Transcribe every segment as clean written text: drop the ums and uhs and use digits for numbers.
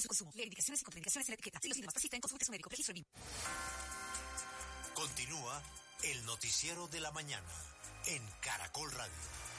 su consumo. Leer indicaciones y contraindicaciones en la etiqueta. Si los síntomas persisten, consulte a su médico. Registro BIM. Continúa el noticiero de la mañana en Caracol Radio.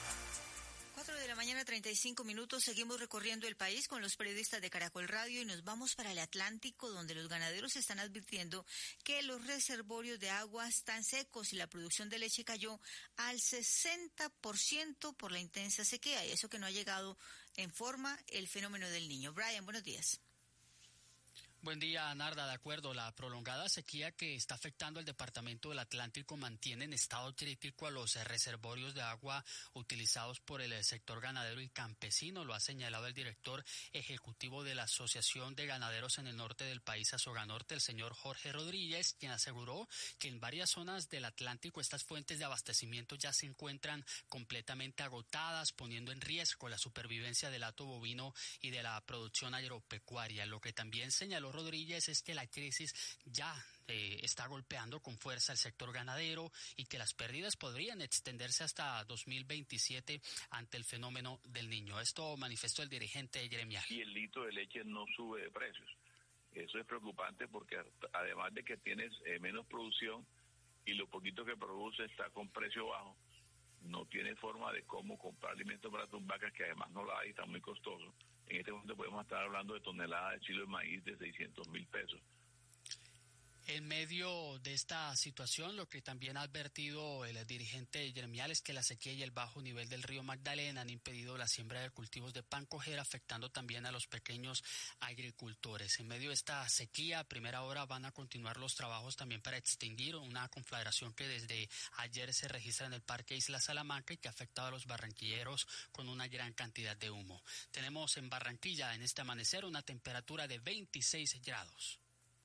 4:35 a.m. Seguimos recorriendo el país con los periodistas de Caracol Radio y nos vamos para el Atlántico, donde los ganaderos están advirtiendo que los reservorios de agua están secos y la producción de leche cayó al 60% por la intensa sequía, y eso que no ha llegado en forma el fenómeno del Niño. Brian, buenos días. Buen día, Narda. De acuerdo, la prolongada sequía que está afectando al departamento del Atlántico mantiene en estado crítico a los reservorios de agua utilizados por el sector ganadero y campesino. Lo ha señalado el director ejecutivo de la Asociación de Ganaderos en el norte del país, Asoganorte, el señor Jorge Rodríguez, quien aseguró que en varias zonas del Atlántico estas fuentes de abastecimiento ya se encuentran completamente agotadas, poniendo en riesgo la supervivencia del hato bovino y de la producción agropecuaria. Lo que también señaló Rodríguez es que la crisis ya está golpeando con fuerza el sector ganadero y que las pérdidas podrían extenderse hasta 2027 ante el fenómeno del Niño. Esto manifestó el dirigente gremial. Y el litro de leche no sube de precios. Eso es preocupante porque además de que tienes menos producción y lo poquito que produce está con precio bajo, no tienes forma de cómo comprar alimentos para tus vacas, que además no la hay, está muy costoso. En este momento podemos estar hablando de toneladas de kilo de maíz de 600.000 pesos. En medio de esta situación, lo que también ha advertido el dirigente gremial es que la sequía y el bajo nivel del río Magdalena han impedido la siembra de cultivos de pan cojera, afectando también a los pequeños agricultores. En medio de esta sequía, a primera hora van a continuar los trabajos también para extinguir una conflagración que desde ayer se registra en el Parque Isla Salamanca y que ha afectado a los barranquilleros con una gran cantidad de humo. Tenemos en Barranquilla en este amanecer una temperatura de 26 grados.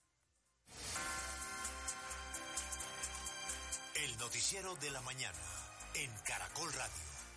El noticiero de la mañana en Caracol Radio.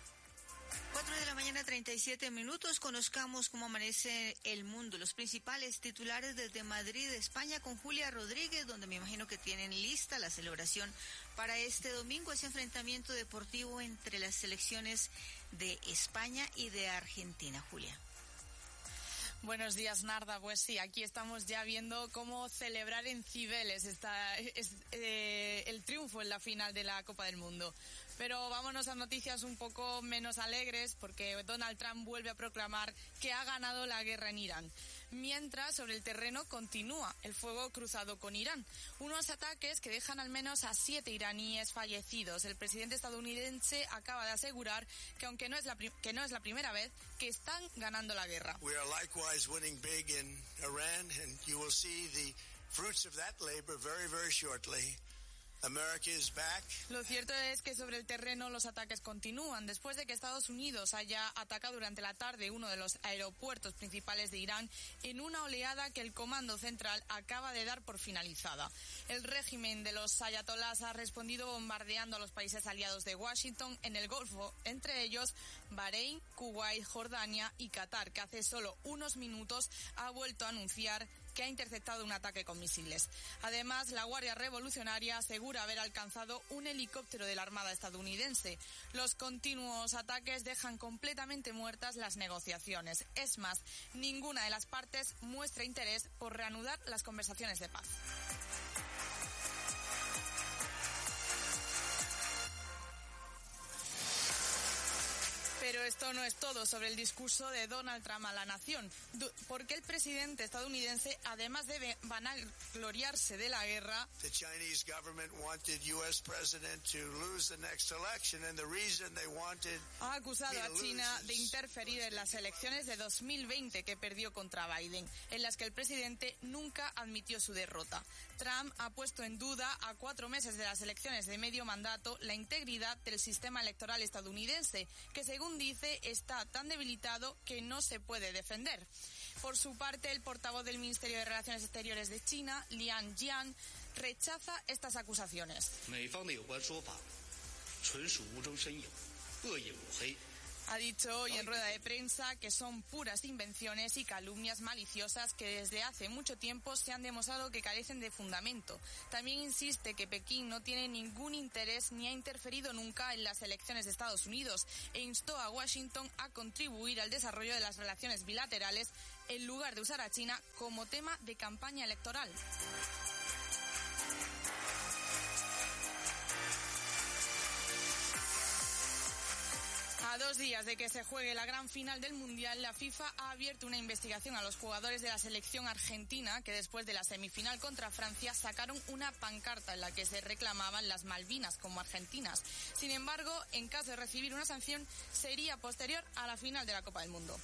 4:37 a.m. Conozcamos cómo amanece el mundo. Los principales titulares desde Madrid, España, con Julia Rodríguez, donde me imagino que tienen lista la celebración para este domingo, ese enfrentamiento deportivo entre las selecciones de España y de Argentina. Julia. Buenos días, Narda. Pues sí, aquí estamos ya viendo cómo celebrar en Cibeles el triunfo en la final de la Copa del Mundo. Pero vámonos a noticias un poco menos alegres, porque Donald Trump vuelve a proclamar que ha ganado la guerra en Irán. Mientras, sobre el terreno continúa el fuego cruzado con Irán. Unos ataques que dejan al menos a 7 iraníes fallecidos. El presidente estadounidense acaba de asegurar que aunque no es la primera vez, que están ganando la guerra. We are likewise winning big in Iran, and you will see the fruits of that labor very, very shortly. America is back. Lo cierto es que sobre el terreno los ataques continúan. Después de que Estados Unidos haya atacado durante la tarde uno de los aeropuertos principales de Irán en una oleada que el Comando Central acaba de dar por finalizada. El régimen de los ayatolás ha respondido bombardeando a los países aliados de Washington en el Golfo, entre ellos Bahrein, Kuwait, Jordania y Qatar, que hace solo unos minutos ha vuelto a anunciar que ha interceptado un ataque con misiles. Además, la Guardia Revolucionaria asegura haber alcanzado un helicóptero de la Armada estadounidense. Los continuos ataques dejan completamente muertas las negociaciones. Es más, ninguna de las partes muestra interés por reanudar las conversaciones de paz. Pero esto no es todo sobre el discurso de Donald Trump a la nación, porque el presidente estadounidense, además de vanagloriarse de la guerra, ha acusado a China de interferir en las elecciones de 2020 que perdió contra Biden, en las que el presidente nunca admitió su derrota. Trump ha puesto en duda, a 4 meses de las elecciones de medio mandato, la integridad del sistema electoral estadounidense, que según dice está tan debilitado que no se puede defender. Por su parte, el portavoz del Ministerio de Relaciones Exteriores de China, Liang Jian, rechaza estas acusaciones. Ha dicho hoy en rueda de prensa que son puras invenciones y calumnias maliciosas que desde hace mucho tiempo se han demostrado que carecen de fundamento. También insiste que Pekín no tiene ningún interés ni ha interferido nunca en las elecciones de Estados Unidos e instó a Washington a contribuir al desarrollo de las relaciones bilaterales en lugar de usar a China como tema de campaña electoral. A 2 días de que se juegue la gran final del Mundial, la FIFA ha abierto una investigación a los jugadores de la selección argentina que después de la semifinal contra Francia sacaron una pancarta en la que se reclamaban las Malvinas como argentinas. Sin embargo, en caso de recibir una sanción, sería posterior a la final de la Copa del Mundo.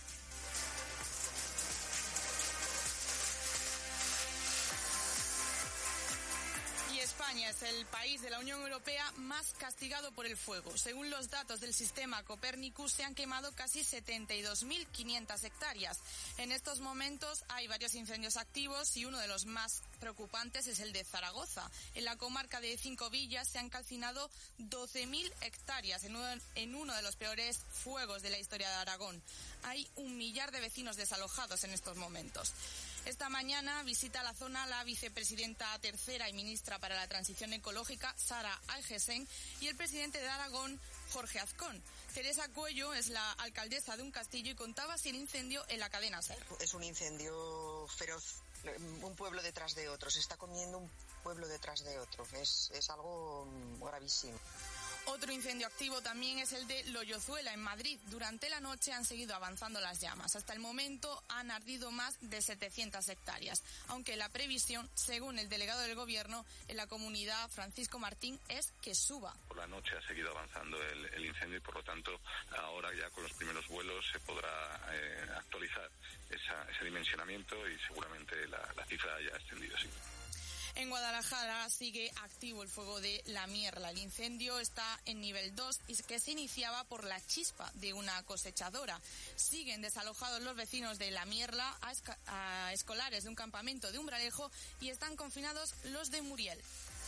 España es el país de la Unión Europea más castigado por el fuego. Según los datos del sistema Copernicus, se han quemado casi 72.500 hectáreas. En estos momentos hay varios incendios activos y uno de los más preocupantes es el de Zaragoza. En la comarca de Cinco Villas se han calcinado 12.000 hectáreas en uno de los peores fuegos de la historia de Aragón. Hay 1 millar de vecinos desalojados en estos momentos. Esta mañana visita la zona la vicepresidenta tercera y ministra para la Transición Ecológica, Sara Algesen, y el presidente de Aragón, Jorge Azcón. Teresa Cuello es la alcaldesa de un castillo y contaba así el incendio en la cadena SER. Es un incendio feroz, un pueblo detrás de otro, se está comiendo un pueblo detrás de otro, es algo gravísimo. Otro incendio activo también es el de Loyozuela, en Madrid. Durante la noche han seguido avanzando las llamas. Hasta el momento han ardido más de 700 hectáreas, aunque la previsión, según el delegado del Gobierno en la comunidad, Francisco Martín, es que suba. Por la noche ha seguido avanzando el incendio y, por lo tanto, ahora ya con los primeros vuelos se podrá actualizar ese dimensionamiento y seguramente la cifra haya ascendido, sí. En Guadalajara sigue activo el fuego de La Mierla. El incendio está en nivel 2 y que se iniciaba por la chispa de una cosechadora. Siguen desalojados los vecinos de La Mierla a escolares de un campamento de Umbralejo y están confinados los de Muriel.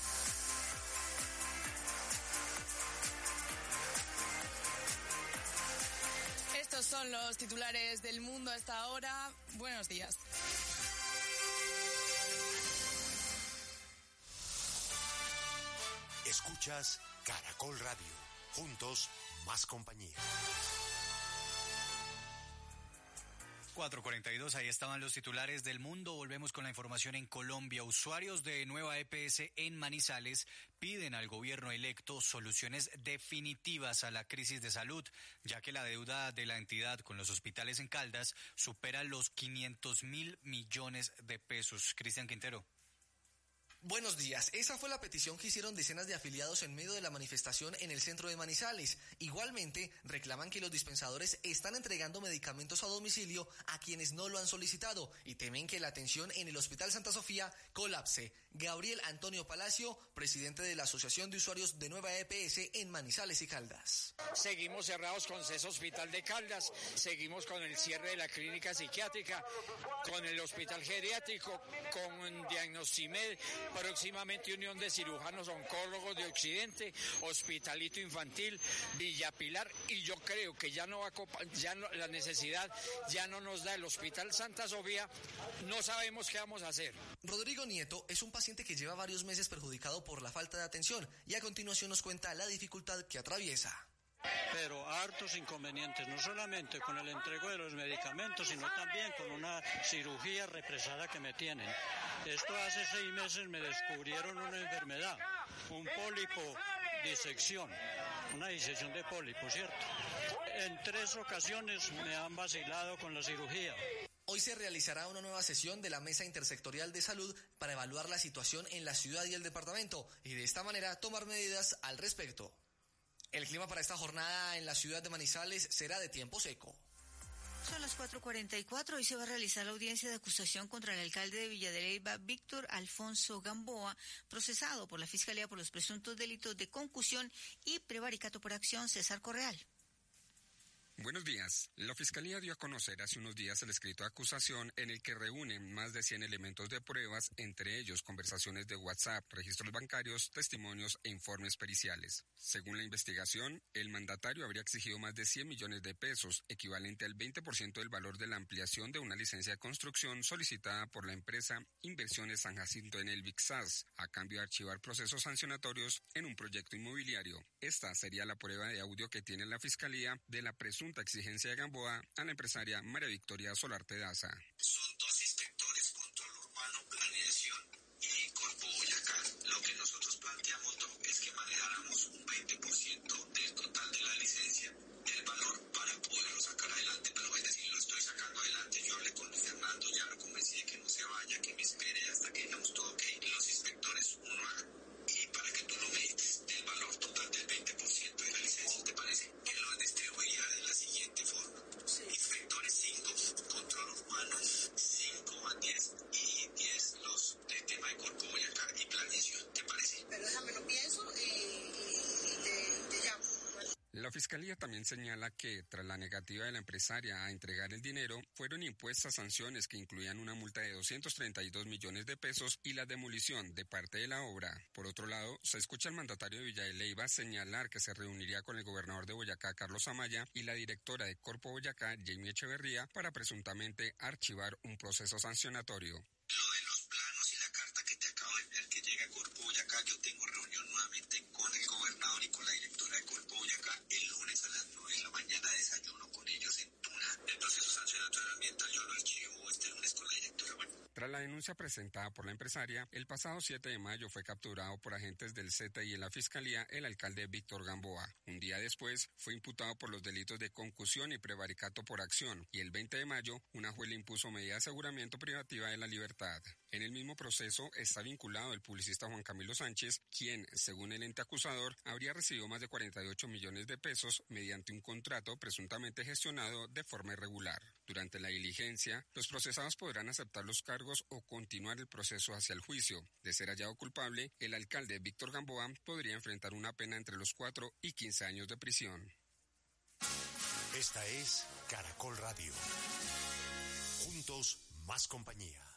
Estos son los titulares del mundo a esta hora. Buenos días. Escuchas Caracol Radio. Juntos, más compañía. 4:42, ahí estaban los titulares del mundo. Volvemos con la información en Colombia. Usuarios de Nueva EPS en Manizales piden al gobierno electo soluciones definitivas a la crisis de salud, ya que la deuda de la entidad con los hospitales en Caldas supera los 500.000 millones de pesos. Cristian Quintero. Buenos días. Esa fue la petición que hicieron decenas de afiliados en medio de la manifestación en el centro de Manizales. Igualmente, reclaman que los dispensadores están entregando medicamentos a domicilio a quienes no lo han solicitado y temen que la atención en el Hospital Santa Sofía colapse. Gabriel Antonio Palacio, presidente de la Asociación de Usuarios de Nueva EPS en Manizales y Caldas. Seguimos cerrados con ese hospital de Caldas, seguimos con el cierre de la clínica psiquiátrica, con el hospital geriátrico, con Diagnostimed, próximamente Unión de Cirujanos Oncólogos de Occidente, Hospitalito Infantil, Villa Pilar, y yo creo que la necesidad ya no nos da el Hospital Santa Sofía, no sabemos qué vamos a hacer. Rodrigo Nieto es un paciente que lleva varios meses perjudicado por la falta de atención y a continuación nos cuenta la dificultad que atraviesa. Pero hartos inconvenientes, no solamente con el entrego de los medicamentos, sino también con una cirugía represada que me tienen. Esto hace 6 meses me descubrieron una enfermedad, un pólipo disección, una disección de pólipo, ¿cierto? En 3 ocasiones me han vacilado con la cirugía. Hoy se realizará una nueva sesión de la Mesa Intersectorial de Salud para evaluar la situación en la ciudad y el departamento y de esta manera tomar medidas al respecto. El clima para esta jornada en la ciudad de Manizales será de tiempo seco. Son las 4:44. Hoy se va a realizar la audiencia de acusación contra el alcalde de Villa de Leyva, Víctor Alfonso Gamboa, procesado por la Fiscalía por los presuntos delitos de concusión y prevaricato por acción. César Correal. Buenos días. La Fiscalía dio a conocer hace unos días el escrito de acusación en el que reúnen más de 100 elementos de pruebas, entre ellos conversaciones de WhatsApp, registros bancarios, testimonios e informes periciales. Según la investigación, el mandatario habría exigido más de 100 millones de pesos, equivalente al 20% del valor de la ampliación de una licencia de construcción solicitada por la empresa Inversiones San Jacinto en el VIXAS, a cambio de archivar procesos sancionatorios en un proyecto inmobiliario. Esta sería la prueba de audio que tiene la Fiscalía de la presunta presunta exigencia de Gamboa a la empresaria María Victoria Solarte Daza. Son dos inspectores, control urbano, planeación y Corpo Boyacá. Lo que nosotros planteamos, es que manejáramos un 20% del total de la licencia, del valor, para poderlo sacar adelante. Pero es decir, lo estoy sacando adelante. Yo hablé con Luis Fernando, ya lo convencí de que no se vaya, que me espere hasta que digamos todo ok. Los inspectores, uno haga, y para que tú lo medites, del valor total del 20% de la licencia, ¿te parece? Que lo distribuiría de la siguiente forma. Inspectores 5, control urbano 5 a 10 y 10 los del tema de Corpo Boyacá y planeación, ¿te parece? Pero déjame lo pienso y te llamo. La Fiscalía también señala que, tras la negativa de la empresaria a entregar el dinero, fueron impuestas sanciones que incluían una multa de 232 millones de pesos y la demolición de parte de la obra. Por otro lado, se escucha al mandatario de Villa de Leyva señalar que se reuniría con el gobernador de Boyacá, Carlos Amaya, y la directora de Corpo Boyacá, Jamie Echeverría, para presuntamente archivar un proceso sancionatorio. Lo de los planos y la carta que te acabo de enviar que llega a Corpo Boyacá, yo tengo reunión nuevamente con el gobernador y con la directora de Corpo Boyacá el lunes a las 9 de la mañana, desayuno con ellos en Tuna. El proceso sancionatorio ambiental yo lo archivo este lunes con la directora. Tras la denuncia presentada por la empresaria, el pasado 7 de mayo fue capturado por agentes del CETA y en la Fiscalía el alcalde Víctor Gamboa. Un día después, fue imputado por los delitos de concusión y prevaricato por acción, y el 20 de mayo, una juez le impuso medida de aseguramiento privativa de la libertad. En el mismo proceso está vinculado el publicista Juan Camilo Sánchez, quien, según el ente acusador, habría recibido más de 48 millones de pesos mediante un contrato presuntamente gestionado de forma irregular. Durante la diligencia, los procesados podrán aceptar los cargos o continuar el proceso hacia el juicio. De ser hallado culpable, el alcalde Víctor Gamboa podría enfrentar una pena entre los 4 y 15 años de prisión. Esta es Caracol Radio. Juntos, más compañía.